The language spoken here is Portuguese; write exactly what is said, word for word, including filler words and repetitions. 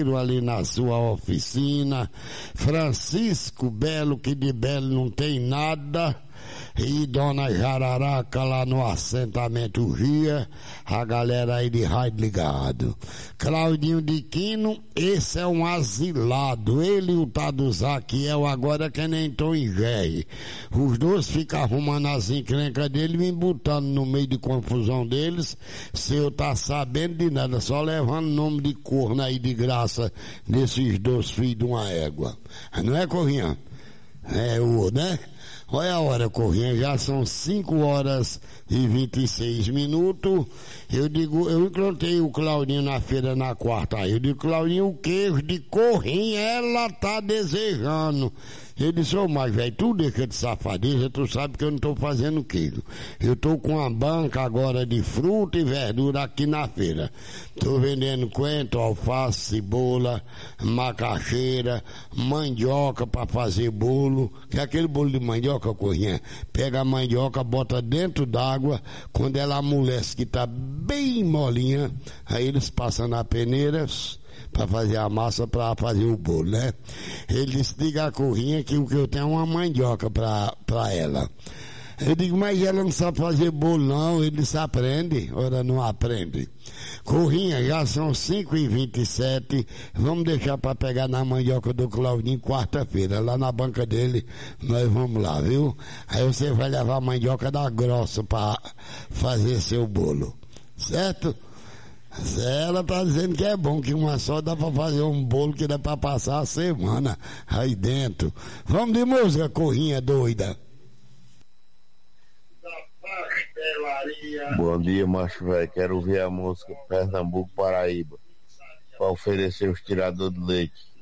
Carreiro, ali na sua oficina, Francisco Belo, que de Belo não tem nada, e Dona Jararaca lá no assentamento Ria, a galera aí de rádio ligado. Claudinho de Quino, esse é um asilado, ele e o tal do Zaquiel agora que nem Tom e Jerry. Os dois ficam arrumando as encrencas dele, me botando no meio de confusão deles, se eu tá sabendo de nada, só levando nome de corno aí de graça desses dois filhos de uma égua. Não é, Corrinha? É o, né? Olha a hora, Corrinha, já são cinco horas e vinte e seis minutos. Eu digo, eu encontrei o Claudinho na feira na quarta. Eu digo, Claudinho, o queijo de Corrinha ela tá desejando. Ele disse, ô, mas velho, tu deixa de safadeza, tu sabe que eu não tô fazendo queijo. Eu tô com uma banca agora de fruta e verdura aqui na feira. Tô vendendo coentro, alface, cebola, macaxeira, mandioca pra fazer bolo. Que é aquele bolo de mandioca, Corrinha? Pega a mandioca, bota dentro d'água, quando ela amolece que tá bem molinha, aí eles passam na peneira para fazer a massa para fazer o bolo, né? Ele disse, diga a Corrinha que o que eu tenho é uma mandioca para para ela. Eu digo, mas ela não sabe fazer bolo não. Ele disse, aprende. Ora, não aprende. Corrinha, já são cinco e vinte e sete, vamos deixar para pegar na mandioca do Claudinho quarta-feira, lá na banca dele, nós vamos lá, viu? Aí você vai levar a mandioca da grossa para fazer seu bolo, certo? Ela tá dizendo que é bom, que uma só dá pra fazer um bolo que dá pra passar a semana aí dentro. Vamos de música, Corrinha doida. Bom dia, macho velho. Quero ouvir a música Pernambuco, Paraíba, pra oferecer os tiradores de leite.